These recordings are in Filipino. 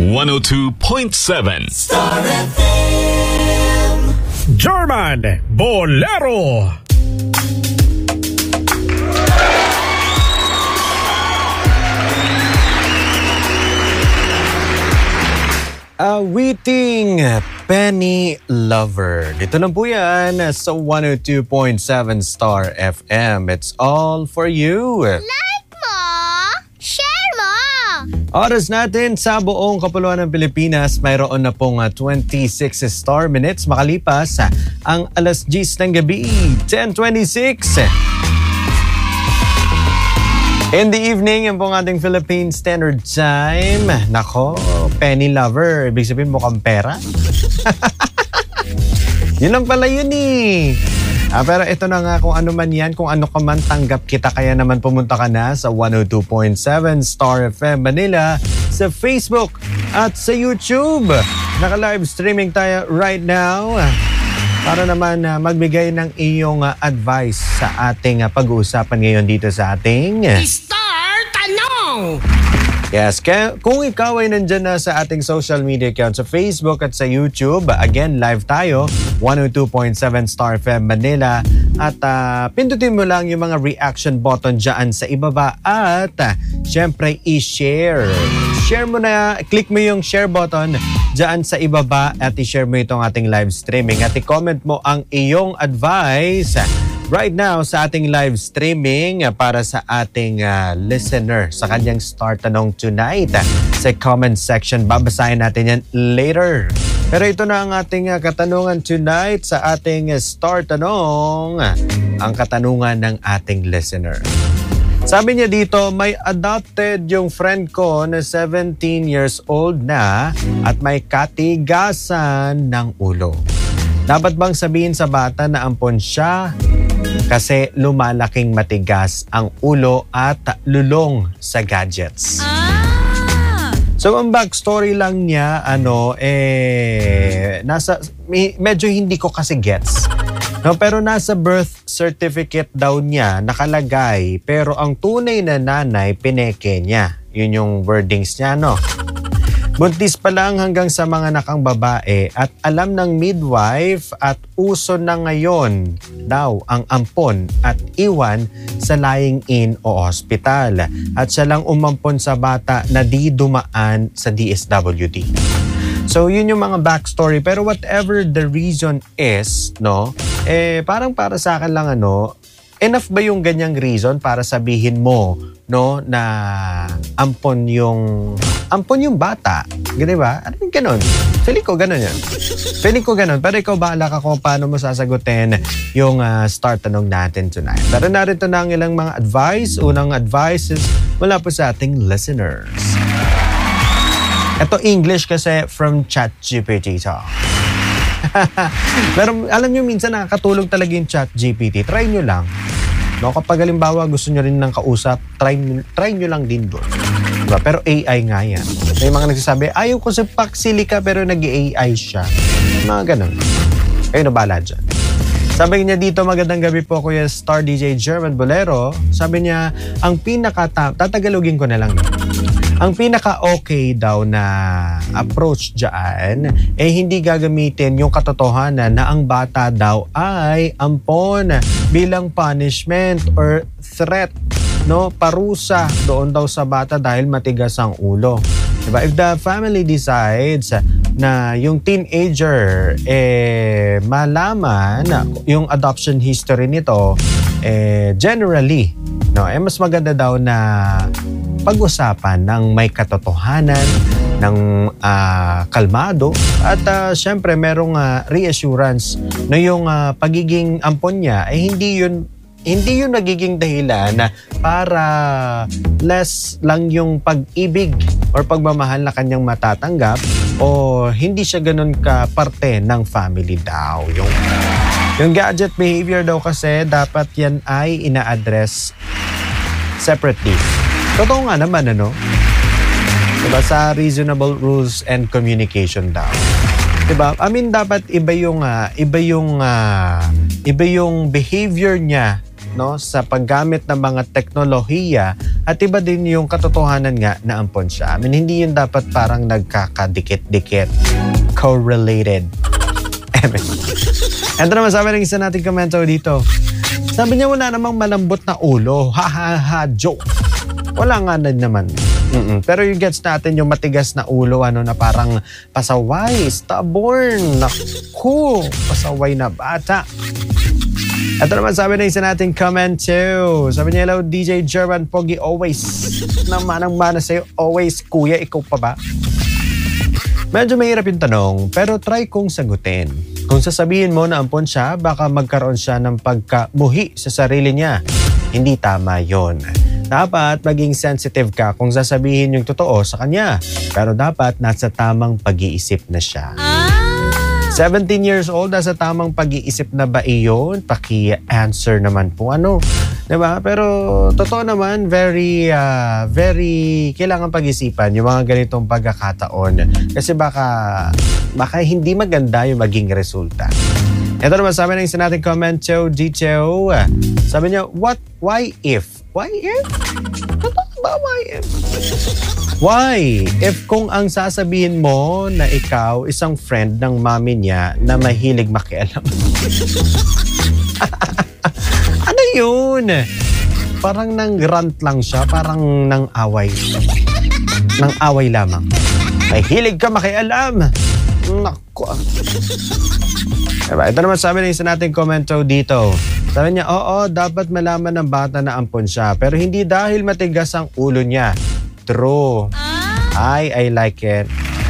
102.7 Star FM. German Bolero. Awiting Penny Lover. Dito lang po yan sa 102.7 Star FM. It's all for you. Like mo! Share mo! Oras natin sa buong kapuluan ng Pilipinas, mayroon na pong 26 star minutes makalipas ang alas 10 ng gabi, 10:26. In the evening, yan po ang ating Philippine Standard Time. Nako, Penny Lover. Ibig sabihin mukhang pera. Yun lang pala yun eh. Pero ito na nga, kung ano man yan, kung ano ka man, tanggap kita. Kaya naman pumunta ka na sa 102.7 Star FM Manila, sa Facebook at sa YouTube. Naka-live streaming tayo right now para naman magbigay ng iyong advice sa ating pag-uusapan ngayon dito sa ating Star Tanong! Yes, kung ikaw ay nandyan na sa ating social media account sa Facebook at sa YouTube, again, live tayo, 102.7 Star FM Manila. At pindutin mo lang yung mga reaction button dyan sa ibaba at syempre i-share. Share mo na, click mo yung share button dyan sa ibaba at i-share mo itong ating live streaming. At i-comment mo ang iyong advice right now sa ating live streaming para sa ating listener sa kanyang Star Tanong tonight. Sa comment section, babasahin natin yan later. Pero ito na ang ating katanungan tonight sa ating Star Tanong. Ang katanungan ng ating listener. Sabi niya dito, may adopted yung friend ko na 17 years old na at may katigasan ng ulo. Dapat bang sabihin sa bata na ampon siya kasi lumalaking matigas ang ulo at lulong sa gadgets? So ang backstory lang niya, medyo hindi ko kasi gets. No, pero nasa birth certificate daw niya nakalagay, pero ang tunay na nanay pineke niya. Yun yung wordings niya, no? Buntis pa lang hanggang sa mga nakang babae at alam ng midwife at uso na ngayon daw ang ampon at iwan sa lying-in o hospital. At siya lang umampon sa bata na di dumaan sa DSWD. So yun yung mga backstory. Pero whatever the reason is, no, parang para sa akin lang enough ba yung ganyang reason para sabihin mo, no, na ampon yung bata? Gano'n ba? Ano yung gano'n? Feeling ko gano'n yan. Feeling ko gano'n. Pero ikaw bahala ka kung paano mo sasagutin yung start tanong natin tonight. Pero narito na ang ilang mga advice. Unang advice is mula po sa ating listeners. Ito English kasi from ChatGPT to. Pero alam nyo, minsan nakakatulong talaga yung ChatGPT. Try nyo lang. No, kapag halimbawa gusto nyo rin ng kausap, try nyo lang din doon. Diba? Pero AI nga yan. May mga nagsasabi, ayaw ko sa Paxilica pero nag-AI siya. Mga ganun. Kayo na bahala dyan. Sabi niya dito, magandang gabi po Kuya Star DJ German Bolero. Sabi niya, ang tatagalogin ko na lang. Ang pinaka-okay daw na approach dyan, hindi gagamitin yung katotohanan na ang bata daw ay ampon bilang punishment or threat, no, parusa doon daw sa bata dahil matigas ang ulo. Diba? If the family decides na yung teenager malaman yung adoption history nito, generally, no, mas maganda daw na pag-usapan ng may katotohanan, ng kalmado at syempre merong reassurance na yung pagiging ampon niya hindi yun nagiging dahilan para less lang yung pag-ibig or pagmamahal na kanyang matatanggap o hindi siya ganun ka parte ng family daw. Yung gadget behavior daw kasi dapat yan ay ina-address separately. Totoo nga naman, diba? Sa reasonable rules and communication daw. Diba? I mean, dapat iba yung behavior niya no, sa paggamit ng mga teknolohiya at iba din yung katotohanan nga na ampon siya. Hindi yun dapat parang nagkakadikit-dikit. Correlated. Ito naman sabi ng isa nating komento dito. Sabi niya wala namang malambot na ulo. Ha ha ha, joke. Wala nga na naman. Pero yung gets natin yung matigas na ulo, na parang pasaway, stubborn, naku, pasaway na bata. Ito naman sabi na isa nating comment too. Sabi niya, hello DJ German Pogi, always. Namanang-mana sa'yo, always. Kuya, ikaw pa ba? Medyo mahirap yung tanong, pero try kong sagutin. Kung sasabihin mo na ampon siya, baka magkaroon siya ng pagkamuhi sa sarili niya. Hindi tama yon. Dapat maging sensitive ka kung sasabihin yung totoo sa kanya. Pero dapat nasa tamang pag-iisip na siya. 17 years old, nasa tamang pag-iisip na ba iyon? Paki-answer naman po. Diba? Pero totoo naman, very kailangan pag-isipan yung mga ganitong pagkakataon. Kasi baka hindi maganda yung maging resulta. Ito naman sabi ng isa nating comment, detail. Sabi niya, why if? Why if? Totoo ba why if? Why? If kung ang sasabihin mo na ikaw isang friend ng mami niya na mahilig makialam. Ano yun? Parang nang rant lang siya, parang nang away. Nang away lamang. Mahilig ka makialam. Naku. Diba? Ito naman sabi ng isa nating komento dito. Sabi niya, oo, dapat malaman ng bata na ampon siya. Pero hindi dahil matigas ang ulo niya. True. I like it.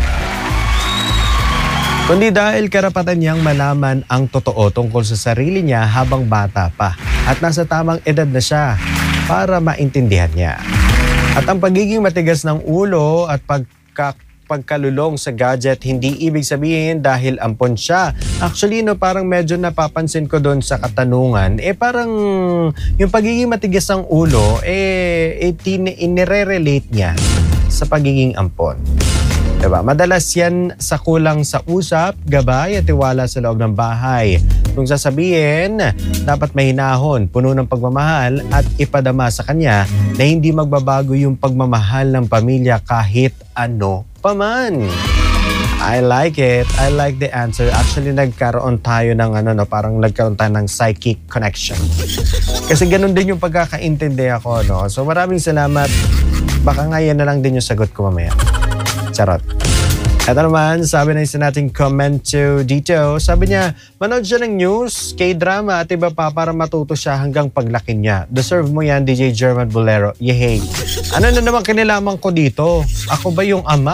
Kundi dahil karapatan niyang malaman ang totoo tungkol sa sarili niya habang bata pa. At nasa tamang edad na siya para maintindihan niya. At ang pagiging matigas ng ulo at pagkalulong sa gadget, hindi ibig sabihin dahil ampon siya. Actually, parang medyo napapansin ko doon sa katanungan, parang yung pagiging matigas ng ulo, inire-relate niya sa pagiging ampon. Diba? Madalas yan sa kulang sa usap, gabay at tiwala sa loob ng bahay. Kung sasabihin, dapat mahinahon, puno ng pagmamahal at ipadama sa kanya na hindi magbabago yung pagmamahal ng pamilya kahit ano paman. I like it. I like the answer. Actually, nagkaroon tayo ng parang nagkaroon tayo ng psychic connection. Kasi ganun din yung pagkakaintindi ako, no? So maraming salamat. Baka nga yan na lang din yung sagot ko mamaya. Charot. Ito naman, sabi na isa nating comment dito. Sabi niya, manood siya ng news, K-drama at iba pa para matuto siya hanggang paglaki niya. Deserve mo yan, DJ German Bolero. Yehey. Ano na naman kinilaman ko dito? Ako ba yung ama?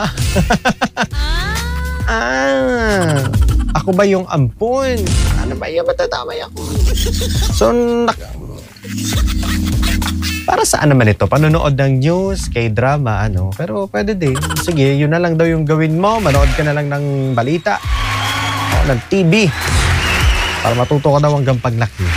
Ako ba yung ampon? Ano ba yung matatamay ako? So, para saan naman ito? Panonood ng news, K-drama, Pero pwede din. Sige, yun na lang daw yung gawin mo. Manood ka na lang ng balita. O, ng TV. Para matuto ka daw hanggang paglaki.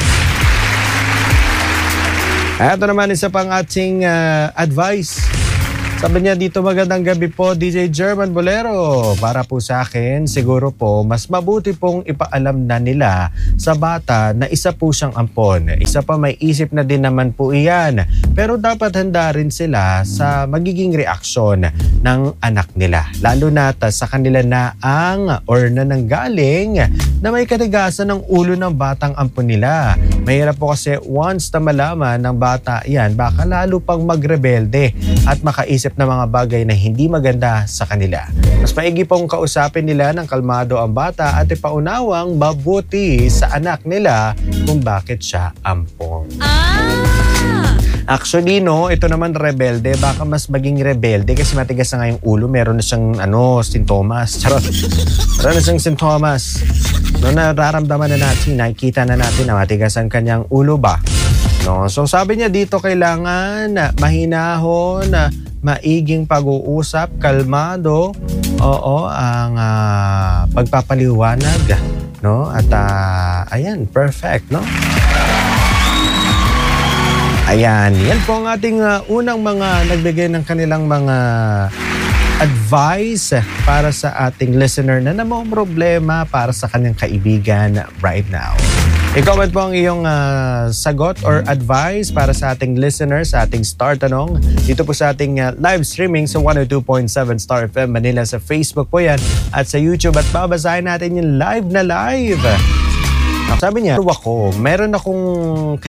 Ito naman isa pang ating advice. Sabi niya dito, magandang gabi po, DJ German Bolero. Para po sa akin, siguro po, mas mabuti pong ipaalam na nila sa bata na isa po siyang ampon. Isa pa may isip na din naman po iyan. Pero dapat handa rin sila sa magiging reaksyon ng anak nila. Lalo na sa kanila na na nanggaling na may katigasan ng ulo ng batang ampon nila. Mahirap po kasi once na malaman ng bata yan, baka lalo pang magrebelde at makaisip ng mga bagay na hindi maganda sa kanila. Mas maigi pong kausapin nila ng kalmado ang bata at ipaunawang mabuti sa anak nila kung bakit siya ampon. Actually, ito naman rebelde. Baka mas maging rebelde kasi matigas na nga yung ulo. Meron na siyang sintomas. Charot. Meron na siyang sintomas. Nararamdaman na natin, nakikita na natin na matigas ang kanyang ulo ba? No? So sabi niya dito, kailangan mahinahon, maiging pag-uusap, kalmado, ang pagpapaliwanag, no? At ayan, perfect, no? Ayan, yan po ang ating unang mga nagbigay ng kanilang mga advice para sa ating listener na namang problema para sa kanyang kaibigan right now. I-comment po ang iyong sagot or advice para sa ating listeners, sa ating Star Tanong. Dito po sa ating live streaming sa 102.7 Star FM Manila sa Facebook po yan at sa YouTube at babasahin natin yung live na live. Sabi niya, ako, meron akong